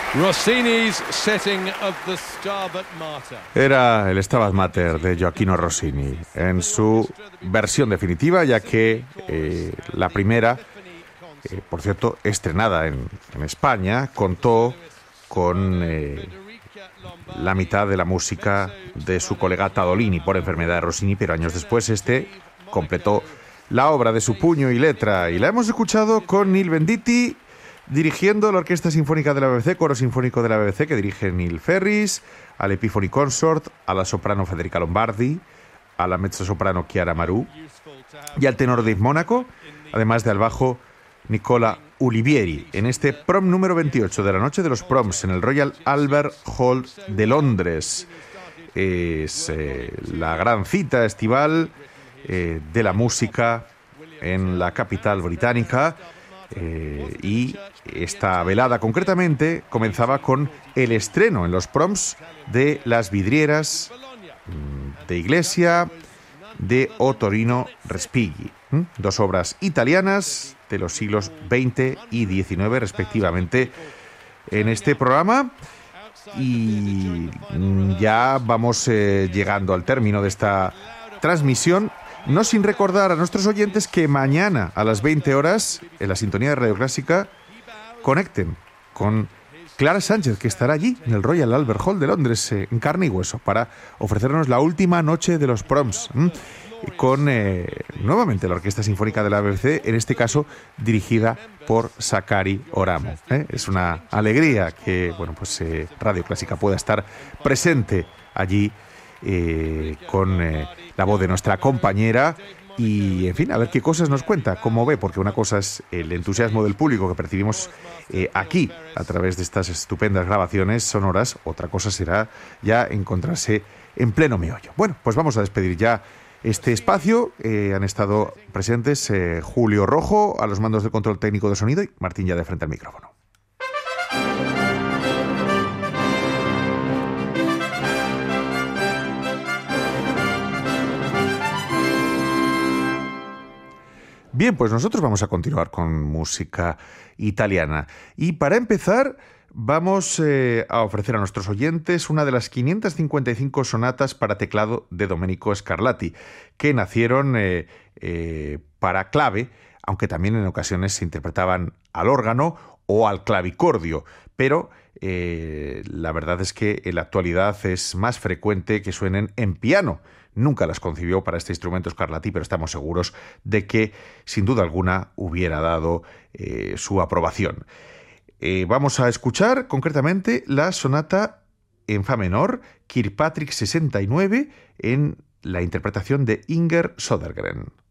Rossini's setting of the Stabat Mater. Era el Stabat Mater de Gioachino Rossini en su versión definitiva, ya que la primera, por cierto, estrenada en España, contó con la mitad de la música de su colega Tadolini por enfermedad de Rossini, pero años después completó la obra de su puño y letra, y la hemos escuchado con Neil Venditti dirigiendo la Orquesta Sinfónica de la BBC, Coro Sinfónico de la BBC, que dirige Neil Ferris, al Epiphany Consort, a la soprano Federica Lombardi, a la mezzosoprano Chiara Marù y al tenor Dave Monaco, además de al bajo Nicola Ulivieri, en este prom número 28 de la Noche de los Proms en el Royal Albert Hall de Londres. Es la gran cita estival de la música en la capital británica, y esta velada concretamente comenzaba con el estreno en los Proms de Las vidrieras de Iglesia de Ottorino Respighi, dos obras italianas de los siglos XX y XIX respectivamente en este programa. Y ya vamos llegando al término de esta transmisión, no sin recordar a nuestros oyentes que mañana a las 20 horas en la sintonía de Radio Clásica conecten con Clara Sánchez, que estará allí en el Royal Albert Hall de Londres, en carne y hueso, para ofrecernos la última noche de los Proms, con nuevamente la Orquesta Sinfónica de la BBC, en este caso dirigida por Sakari Oramo. Es una alegría que Radio Clásica pueda estar presente allí con la voz de nuestra compañera y, en fin, a ver qué cosas nos cuenta, cómo ve, porque una cosa es el entusiasmo del público que percibimos aquí a través de estas estupendas grabaciones sonoras, otra cosa será ya encontrarse en pleno meollo. Bueno, pues vamos a despedir ya este espacio. Han estado presentes Julio Rojo a los mandos del control técnico de sonido y Martín ya de frente al micrófono. Bien, pues nosotros vamos a continuar con música italiana. Y para empezar, vamos a ofrecer a nuestros oyentes una de las 555 sonatas para teclado de Domenico Scarlatti, que nacieron para clave, aunque también en ocasiones se interpretaban al órgano o al clavicordio. Pero la verdad es que en la actualidad es más frecuente que suenen en piano. Nunca las concibió para este instrumento Scarlatti, pero estamos seguros de que, sin duda alguna, hubiera dado su aprobación. Vamos a escuchar concretamente la sonata en fa menor, Kirkpatrick 69, en la interpretación de Inger Södergren.